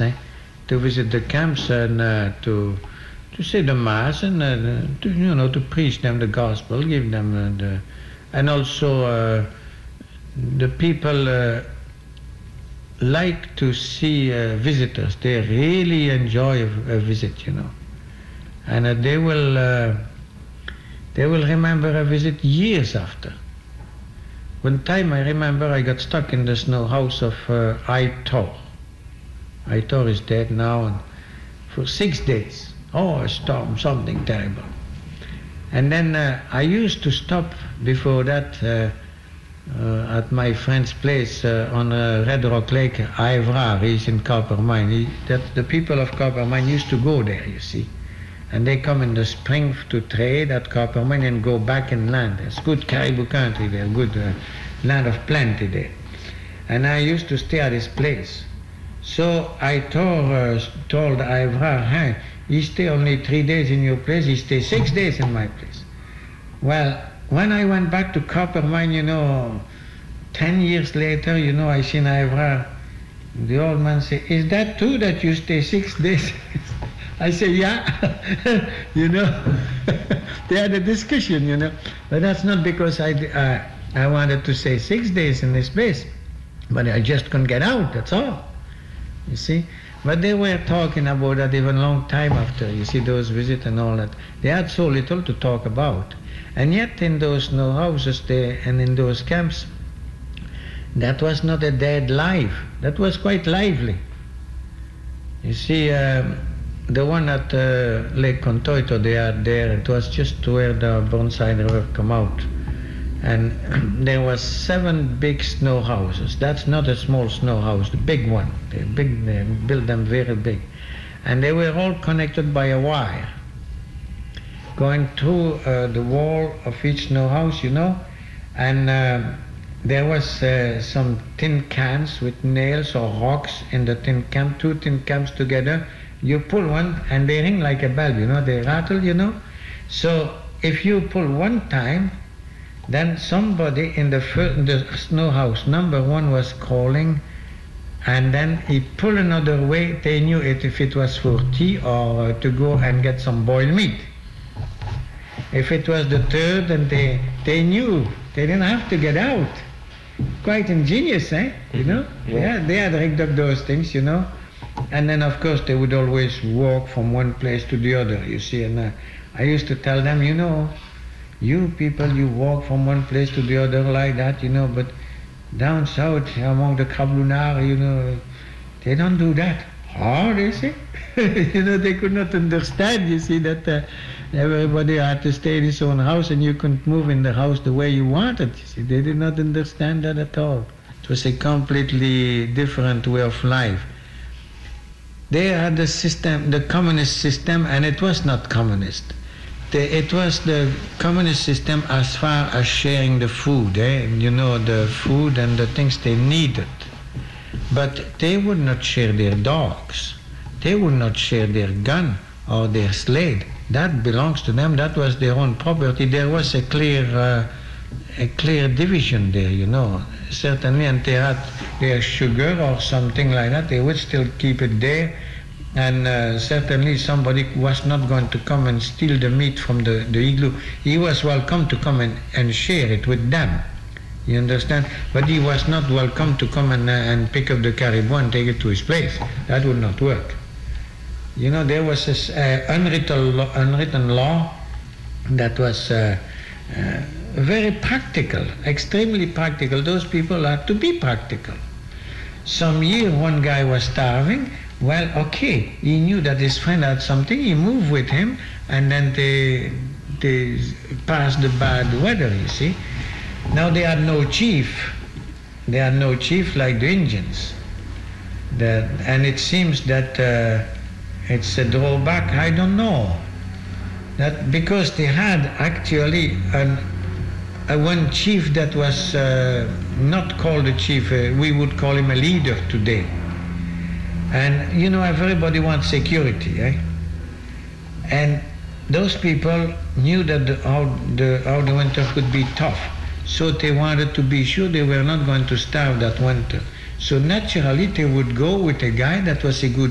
to visit the camps and to say the mass and to preach them the gospel, give them and also the people like to see visitors. They really enjoy a visit, and they will remember a visit years after. One time I remember I got stuck in the snow house of Aitor. Aitor is dead now, and for 6 days. Oh, a storm, something terrible. And then I used to stop before that at my friend's place on Red Rock Lake, Aivrar. He's in Copper Mine. The people of Copper Mine used to go there, you see. And they come in the spring to trade at Copper Mine and go back inland. It's good caribou country there, good land of plenty there. And I used to stay at his place. So I told Aivrar, hey, he stay only 3 days in your place, he stay 6 days in my place. Well, when I went back to Copper Mine, 10 years later, I seen Aivrar. The old man say, is that true that you stay 6 days? I say, yeah. They had a discussion, But that's not because I wanted to stay 6 days in this place. But I just couldn't get out, that's all. You see? But they were talking about that even a long time after, you see, those visits and all that. They had so little to talk about. And yet in those snow houses there and in those camps, that was not a dead life. That was quite lively. You see, the one at Lake Contoito, they are there. It was just where the Burnside River come out. And there was 7 big snow houses. That's not a small snow house, the big one. They built them very big. And they were all connected by a wire, going through the wall of each snow house, And there was some tin cans with nails or rocks in the tin can, 2 tin cans together. You pull one and they ring like a bell, they rattle, So if you pull one time, then somebody in the snow house number 1 was crawling, and then he pulled another way. They knew it if it was for tea or to go and get some boiled meat. If it was the third, then they knew. They didn't have to get out. Quite ingenious, Yeah, they had rigged up those things, And then, of course, they would always walk from one place to the other, you see. And I used to tell them, you people, you walk from one place to the other like that, but down south, among the Krablunars, they don't do that. Oh, they say. They could not understand, you see, that everybody had to stay in his own house and you couldn't move in the house the way you wanted, you see. They did not understand that at all. It was a completely different way of life. They had the system, the communist system, and it was not communist. It was the communist system as far as sharing the food, the food and the things they needed. But they would not share their dogs. They would not share their gun or their sled. That belongs to them. That was their own property. There was a clear division there, Certainly, and they had their sugar or something like that. They would still keep it there. And certainly somebody was not going to come and steal the meat from the igloo. He was welcome to come and share it with them. You understand? But he was not welcome to come and pick up the caribou and take it to his place. That would not work. There was this unwritten law that was very practical, extremely practical. Those people had to be practical. Some year one guy was starving. Well, okay, he knew that his friend had something, he moved with him, and then they passed the bad weather, you see. Now they had no chief. They had no chief like the Indians. And it seems that it's a drawback, I don't know. That because they had actually one chief that was not called a chief, we would call him a leader today. And everybody wants security, And those people knew that how the winter could be tough. So they wanted to be sure they were not going to starve that winter. So naturally they would go with a guy that was a good